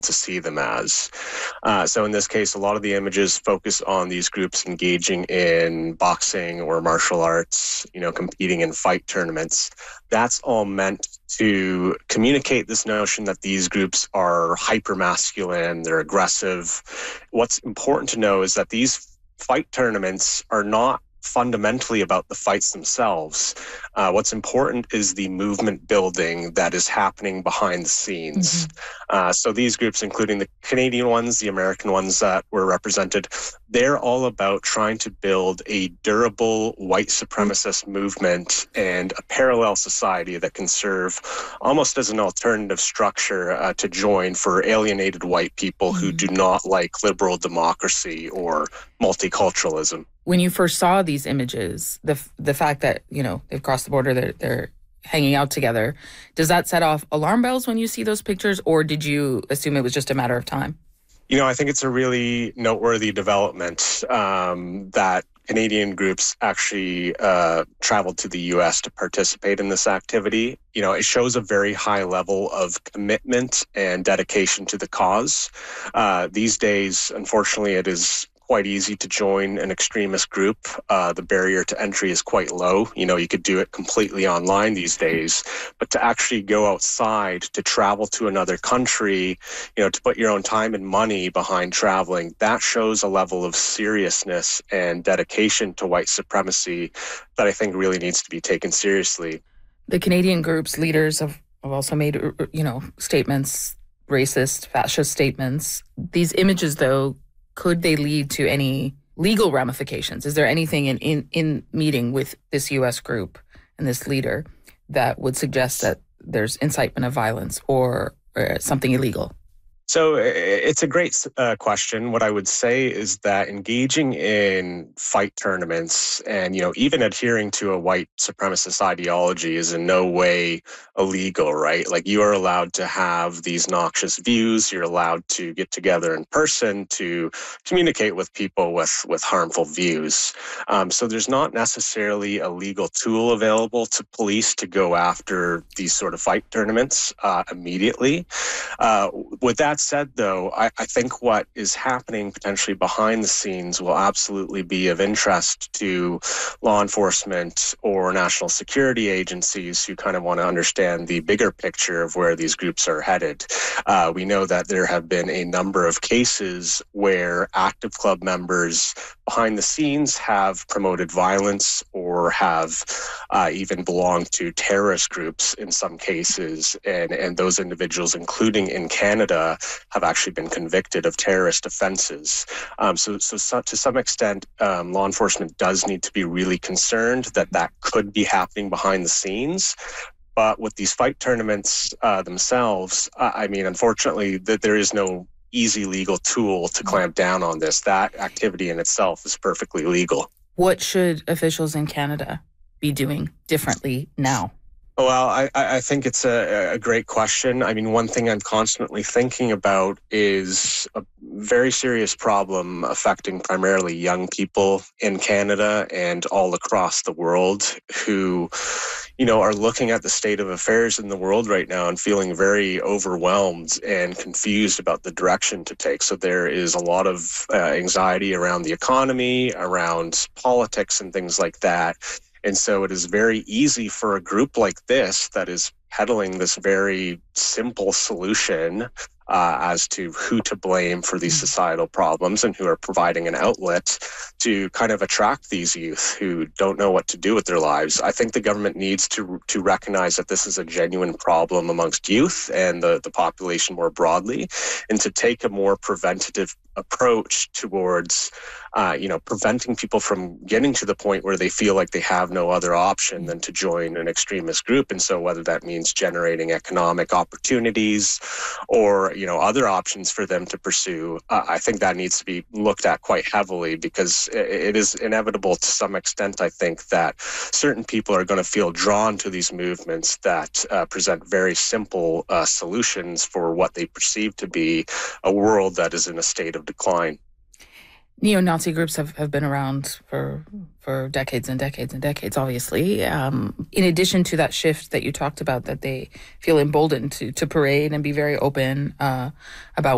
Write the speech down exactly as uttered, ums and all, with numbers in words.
to see them as. Uh, so in this case, a lot of the images focus on these groups engaging in boxing or martial arts, you know, competing in fight tournaments. That's all meant to communicate this notion that these groups are hyper-masculine, they're aggressive. What's important to know is that these fight tournaments are not fundamentally about the fights themselves. Uh, what's important is the movement building that is happening behind the scenes. Mm-hmm. Uh, so these groups, including the Canadian ones, the American ones that were represented, they're all about trying to build a durable white supremacist mm-hmm. movement and a parallel society that can serve almost as an alternative structure uh, to join for alienated white people mm-hmm. who do not like liberal democracy or multiculturalism. When you first saw these images, the the fact that, you know, they've crossed the border, they're, they're hanging out together, does that set off alarm bells when you see those pictures, or did you assume it was just a matter of time? You know, I think it's a really noteworthy development um, that Canadian groups actually uh, traveled to the U S to participate in this activity. You know, it shows a very high level of commitment and dedication to the cause. Uh, these days, unfortunately, it is quite easy to join an extremist group. Uh, the barrier to entry is quite low. You know, you could do it completely online these days, but to actually go outside, to travel to another country, you know, to put your own time and money behind traveling, that shows a level of seriousness and dedication to white supremacy that I think really needs to be taken seriously. The Canadian group's leaders have, have also made, you know, statements, racist, fascist statements. These images, though, could they lead to any legal ramifications? Is there anything in, in, in meeting with this U S group and this leader that would suggest that there's incitement of violence or, or something illegal? So it's a great uh, question. What I would say is that engaging in fight tournaments and, you know, even adhering to a white supremacist ideology is in no way illegal, right? Like, you are allowed to have these noxious views. You're allowed to get together in person to communicate with people with, with harmful views. Um, so there's not necessarily a legal tool available to police to go after these sort of fight tournaments uh, immediately. Uh, with that said, though, I, I think what is happening potentially behind the scenes will absolutely be of interest to law enforcement or national security agencies who kind of want to understand the bigger picture of where these groups are headed. Uh, we know that there have been a number of cases where active club members behind the scenes have promoted violence or have uh, even belonged to terrorist groups in some cases. And, and those individuals, including in Canada, have actually been convicted of terrorist offenses. Um, so, so, so to some extent, um, law enforcement does need to be really concerned that that could be happening behind the scenes. But with these fight tournaments uh, themselves, uh, I mean, unfortunately, that there is no easy legal tool to clamp down on this. That activity in itself is perfectly legal. What should officials in Canada be doing differently now? Well, I, I think it's a, a great question. I mean, one thing I'm constantly thinking about is a very serious problem affecting primarily young people in Canada and all across the world who, you know, are looking at the state of affairs in the world right now and feeling very overwhelmed and confused about the direction to take. So there is a lot of uh, anxiety around the economy, around politics and things like that. And so it is very easy for a group like this that is peddling this very simple solution uh, as to who to blame for these societal problems and who are providing an outlet to kind of attract these youth who don't know what to do with their lives. I think the government needs to to recognize that this is a genuine problem amongst youth and the, the population more broadly, and to take a more preventative approach towards, uh, you know, preventing people from getting to the point where they feel like they have no other option than to join an extremist group. And so whether that means generating economic opportunities or, you know, other options for them to pursue, uh, I think that needs to be looked at quite heavily, because it is inevitable to some extent, I think, that certain people are going to feel drawn to these movements that uh, present very simple uh, solutions for what they perceive to be a world that is in a state of decline. Neo-Nazi groups have, have been around for for decades and decades and decades, obviously. Um, in addition to that shift that you talked about, that they feel emboldened to, to parade and be very open uh, about